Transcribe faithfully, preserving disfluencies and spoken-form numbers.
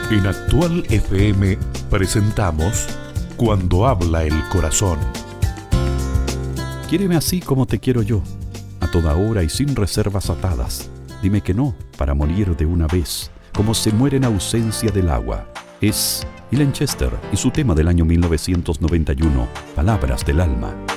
En Actual F M presentamos Cuando habla el corazón. Quiéreme así como te quiero yo, a toda hora y sin reservas atadas. Dime que no, para morir de una vez, como se muere en ausencia del agua. Es Ian Chester y su tema del año mil novecientos noventa y uno, Palabras del alma.